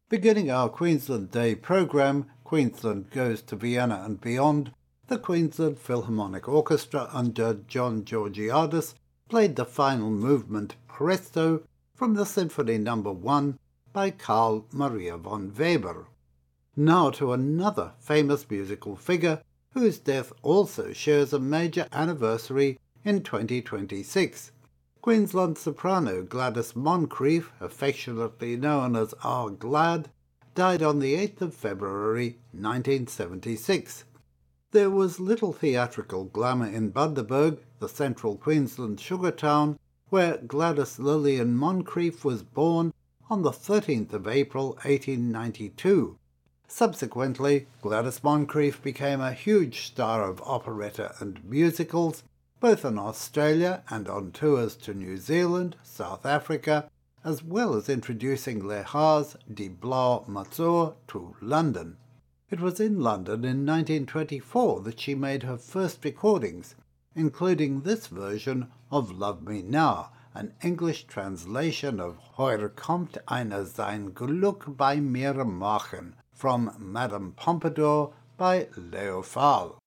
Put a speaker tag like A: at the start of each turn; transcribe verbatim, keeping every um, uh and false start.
A: Beginning our Queensland Day programme, Queensland Goes to Vienna and Beyond, the Queensland Philharmonic Orchestra under John Georgiadis played the final movement Presto from the Symphony Number one by Carl Maria von Weber. Now to another famous musical figure whose death also shares a major anniversary in twenty twenty-six. Queensland soprano Gladys Moncrieff, affectionately known as R. Glad, died on the eighth of February nineteen seventy-six. There was little theatrical glamour in Bundaberg, the central Queensland sugar town, where Gladys Lillian Moncrieff was born on the thirteenth of April eighteen ninety-two. Subsequently, Gladys Moncrieff became a huge star of operetta and musicals, both in Australia and on tours to New Zealand, South Africa, as well as introducing Les Haas Die Blaue Mazur to London. It was in London in nineteen twenty-four that she made her first recordings, including this version of Love Me Now, an English translation of Heute kommt einer sein Glück bei mir machen from Madame Pompadour by Leo Fahl.